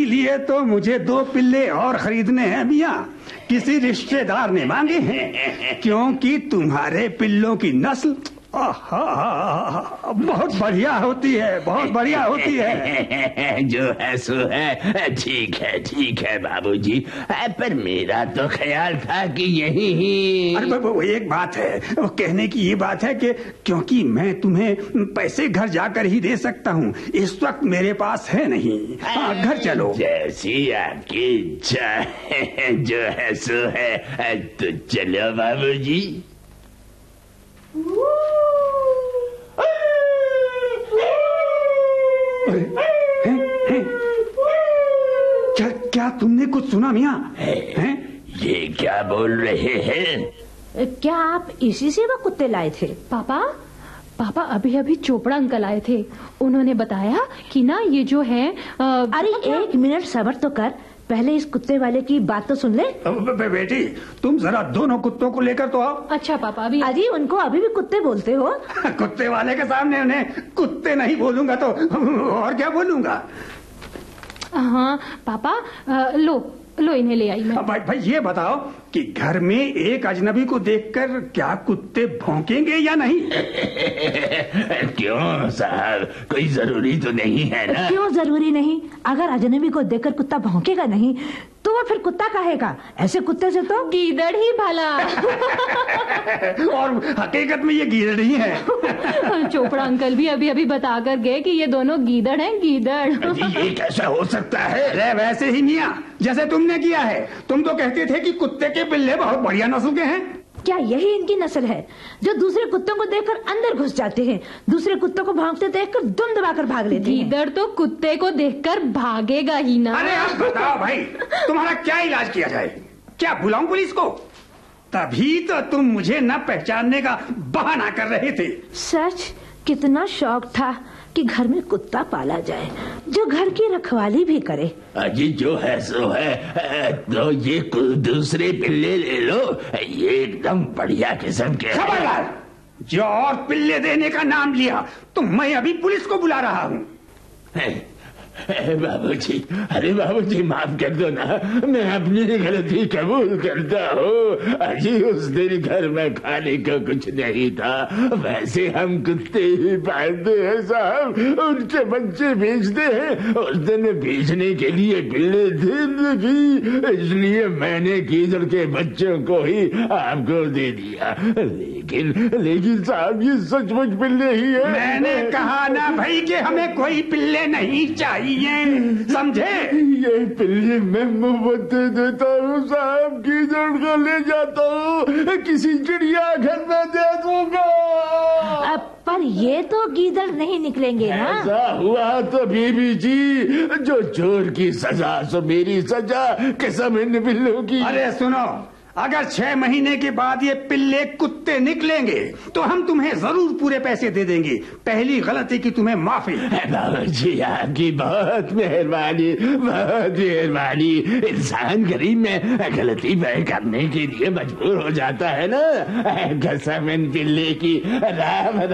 इसीलिए तो मुझे 2 पिल्ले और खरीदने हैं मियाँ। किसी रिश्तेदार ने मांगे हैं, क्योंकि तुम्हारे पिल्लों की नस्ल बहुत बढ़िया होती है, बहुत बढ़िया होती है। जो है सो है, ठीक है बाबूजी। पर मेरा तो ख्याल था कि यही ही। अरे वो एक बात है, वो कहने की ये बात है कि क्योंकि मैं तुम्हें पैसे घर जाकर ही दे सकता हूँ, इस वक्त मेरे पास है नहीं। घर चलो। जैसी आपकी इच्छा है, जो है सो है, तो चलो बाबूजी। क्या तुमने कुछ सुना मियाँ? ये क्या बोल रहे हैं? क्या आप इसी से वह कुत्ते लाए थे? पापा अभी चोपड़ा अंकल आए थे। उन्होंने बताया कि ना ये जो है अरे 1 मिनट सब्र तो कर, पहले इस कुत्ते वाले की बात तो सुन ले। बेटी तुम जरा दोनों कुत्तों को लेकर तो आओ। अच्छा पापा। अजी उनको अभी भी कुत्ते बोलते हो? कुत्ते वाले के सामने उन्हें कुत्ते नहीं बोलूंगा तो और क्या बोलूंगा? हाँ पापा, लो इन्हें ले आई मैं। भाई ये बताओ कि घर में एक अजनबी को देखकर क्या कुत्ते भौंकेंगे या नहीं? क्यों साहब, कोई जरूरी तो नहीं है ना? क्यों जरूरी नहीं? अगर अजनबी को देखकर कुत्ता भौंकेगा नहीं तो वो फिर कुत्ता कहेगा। ऐसे कुत्ते से तो गीदड़ ही भला। और हकीकत में ये गीदड़ ही है। चोपड़ा अंकल भी अभी बता कर गए कि ये दोनों गीदड़ हैं, गीदड़। ये कैसा हो सकता है? अरे वैसे ही मियाँ जैसे तुमने किया है। तुम तो कहते थे कि कुत्ते के पिल्ले बहुत बढ़िया नस्ल के हैं। क्या यही इनकी नस्ल है जो दूसरे कुत्तों को देखकर अंदर घुस जाते हैं, दूसरे कुत्तों को भागते देखकर दुम दबाकर भाग लेते हैं? गीदड़ तो कुत्ते को देखकर भागेगा ही ना। अरे आप बताओ भाई, तुम्हारा क्या इलाज किया जाए? क्या बुलाऊं पुलिस को? तभी तो तुम मुझे न पहचानने का बहाना कर रहे थे। सच, कितना शौक था कि घर में कुत्ता पाला जाए जो घर की रखवाली भी करे। अजी जो है सो है, तो ये दूसरे पिल्ले ले लो, ये एकदम बढ़िया किस्म के। खबरदार, जो और पिल्ले देने का नाम लिया तो मैं अभी पुलिस को बुला रहा हूँ। बाबूजी, अरे बाबूजी माफ कर दो ना, मैं अपनी गलती कबूल करता हूँ। अजी उस दिन घर में खाने को कुछ नहीं था, वैसे हम कुत्ते ही पालते हैं साहब, उनके बच्चे बेचते हैं। उस दिन बेचने के लिए पिल्ले थे नहीं, इसलिए मैंने गीदड़ के बच्चों को ही आपको दे दिया। लेकिन साहब ये सचमुच पिल्ले ही है। मैंने कहा ना भाई कि हमें कोई पिल्ले नहीं चाहिए, समझे? ये पिल्ले मैं मुफ्त दे देता हूँ साहब, गीदड़ को ले जाता हूँ, किसी चिड़ियाघर में दे दूंगा। पर ये तो गीदड़ नहीं निकलेंगे ना? ऐसा हुआ तो बीबी जी, जो चोर की सजा सो मेरी सजा, कसम इन पिल्लों की। अरे सुनो, अगर 6 महीने के बाद ये पिल्ले कुत्ते निकलेंगे तो हम तुम्हें जरूर पूरे पैसे दे देंगे। पहली गलती की तुम्हें माफी। बाबूजी आपकी बहुत मेहरबानी, बहुत मेहरबानी। इंसान गरीब में गलती करने के लिए मजबूर हो जाता है ना। कसम इन पिल्ले की। राम